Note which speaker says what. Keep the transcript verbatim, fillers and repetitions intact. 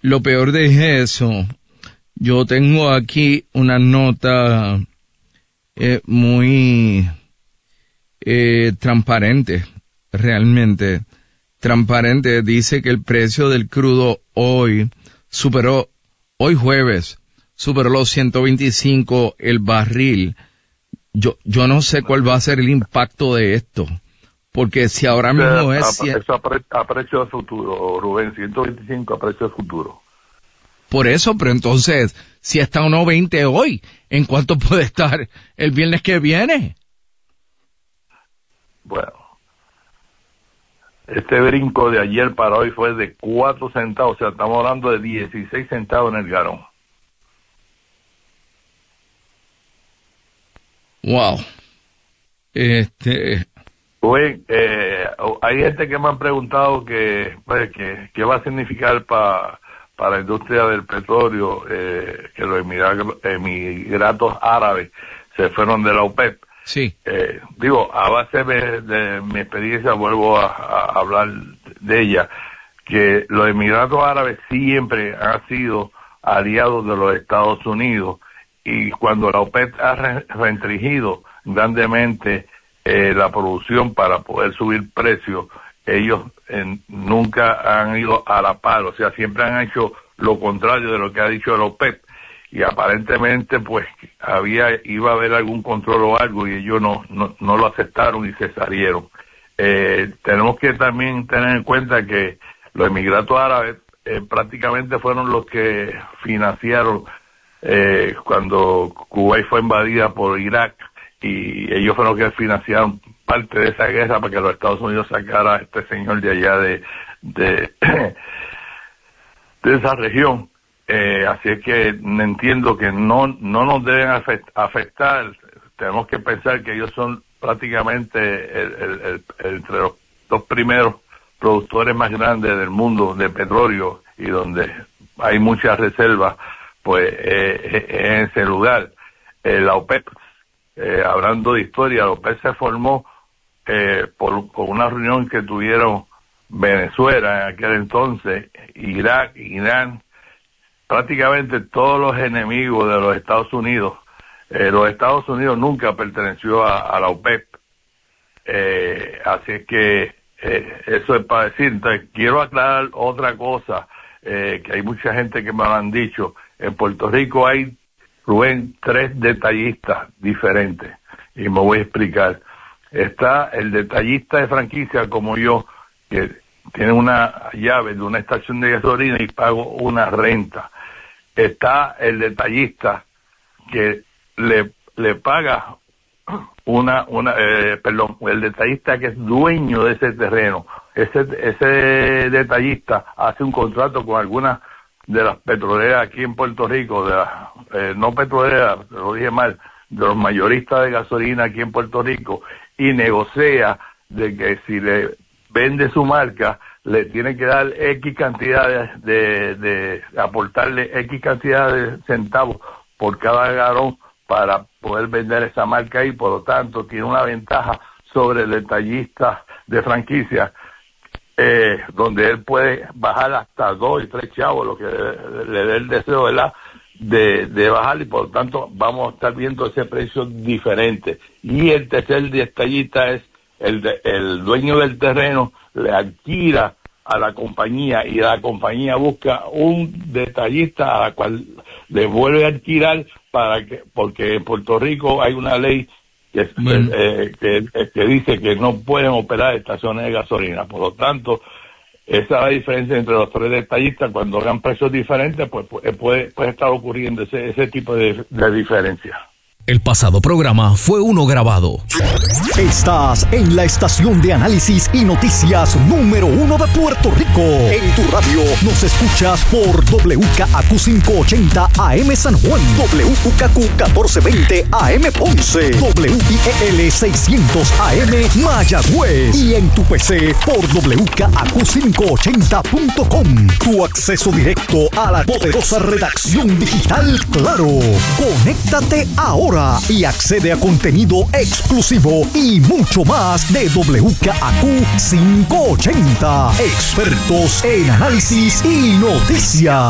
Speaker 1: lo peor de eso, yo tengo aquí una nota eh, muy eh, transparente, realmente transparente. Dice que el precio del crudo hoy superó, hoy jueves, superó los ciento veinticinco el barril. Yo, yo no sé cuál va a ser el impacto de esto. Porque si ahora mismo es...
Speaker 2: A, eso a, pre, a precio de futuro, Rubén, ciento veinticinco a precio de futuro.
Speaker 1: Por eso, pero entonces, si está a uno veinte hoy, ¿en cuánto puede estar el viernes que viene?
Speaker 2: Bueno, este brinco de ayer para hoy fue de cuatro centavos, o sea, estamos hablando de dieciséis centavos en el galón.
Speaker 1: Wow. Este...
Speaker 2: Pues, eh, hay gente que me han preguntado que, pues, que, qué va a significar para para la industria del petróleo eh, que los emiratos, emiratos árabes se fueron de la OPEP.
Speaker 1: Sí.
Speaker 2: Eh, digo, a base de, de mi experiencia, vuelvo a, a hablar de ella, que los emiratos árabes siempre han sido aliados de los Estados Unidos, y cuando la OPEP ha re, restringido grandemente Eh, la producción para poder subir precios, ellos eh, nunca han ido a la par, o sea, siempre han hecho lo contrario de lo que ha dicho el OPEP, y aparentemente pues había iba a haber algún control o algo, y ellos no no, no lo aceptaron y se salieron. Eh, tenemos que también tener en cuenta que los Emiratos Árabes eh, prácticamente fueron los que financiaron eh, cuando Kuwait fue invadida por Irak, y ellos fueron los que financiaron parte de esa guerra para que los Estados Unidos sacara a este señor de allá de de, de esa región. Eh, así es que entiendo que no no nos deben afectar. Tenemos que pensar que ellos son prácticamente el, el, el, el, entre los dos primeros productores más grandes del mundo de petróleo, y donde hay muchas reservas, pues eh, en ese lugar. Eh, la OPEP, Eh, hablando de historia, la OPEP se formó eh, por, por una reunión que tuvieron Venezuela en aquel entonces, Irak, Irán, prácticamente todos los enemigos de los Estados Unidos. Eh, los Estados Unidos nunca perteneció a, a la OPEP. Eh, así es que eh, eso es para decir. Entonces, quiero aclarar otra cosa, eh, que hay mucha gente que me lo han dicho. En Puerto Rico hay, Rubén, tres detallistas diferentes, y me voy a explicar. Está el detallista de franquicia como yo, que tiene una llave de una estación de gasolina y pago una renta. Está el detallista que le le paga una una eh, perdón, el detallista que es dueño de ese terreno. Ese ese detallista hace un contrato con algunas de las petroleras aquí en Puerto Rico, de las, eh, no petroleras, lo dije mal, de los mayoristas de gasolina aquí en Puerto Rico, y negocia de que si le vende su marca, le tiene que dar X cantidad de, de, de aportarle X cantidad de centavos por cada galón para poder vender esa marca, y por lo tanto tiene una ventaja sobre el detallista de franquicia, Eh, donde él puede bajar hasta dos y tres chavos, lo que le, le dé el deseo, ¿verdad?, de, de bajar, y por lo tanto vamos a estar viendo ese precio diferente. Y el tercer detallista es el, de, el dueño del terreno, le alquila a la compañía, y la compañía busca un detallista a la cual le vuelve a alquilar, para que, porque en Puerto Rico hay una ley que, bueno. eh, que, que dice que no pueden operar estaciones de gasolina. Por lo tanto, esa es la diferencia entre los tres detallistas. Cuando hagan precios diferentes, pues puede, puede estar ocurriendo ese, ese tipo de, de diferencia.
Speaker 3: El pasado programa fue uno grabado.
Speaker 4: Estás en la estación de análisis y noticias número uno de Puerto Rico. En tu radio nos escuchas por W K A Q quinientos ochenta A M San Juan, W K A Q catorce veinte A M Ponce, W I E L seiscientos A M Mayagüez, y en tu P C por W K A Q quinientos ochenta punto com. Tu acceso directo a la poderosa redacción digital Claro. Conéctate ahora y accede a contenido exclusivo y mucho más de W K A Q quinientos ochenta. Expertos en análisis y noticias.